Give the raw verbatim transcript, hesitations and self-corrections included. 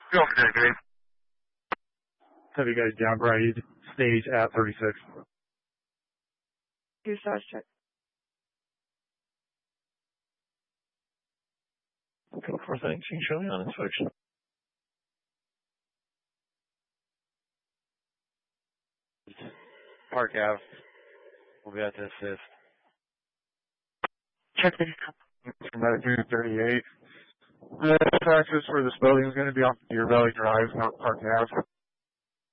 Go for that, Dave. Have you guys down grade stage at thirty-six? Do size check. Go for thanks. You can show me on inspection. Park Ave. We'll be out to assist. Check the up. From Medic thirty-eight. The access for this building is going to be off Deer Valley Drive, not Park Ave.